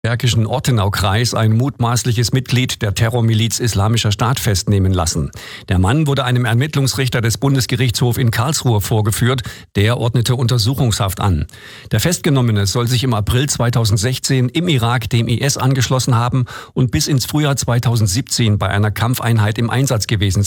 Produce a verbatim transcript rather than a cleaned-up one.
Bergischen Ortenaukreis ein mutmaßliches Mitglied der Terrormiliz Islamischer Staat festnehmen lassen. Der Mann wurde einem Ermittlungsrichter des Bundesgerichtshofs in Karlsruhe vorgeführt. Der ordnete Untersuchungshaft an. Der Festgenommene soll sich im April zweitausendsechzehn im Irak dem I S angeschlossen haben und bis ins Frühjahr zweitausendsiebzehn bei einer Kampfeinheit im Einsatz gewesen sein.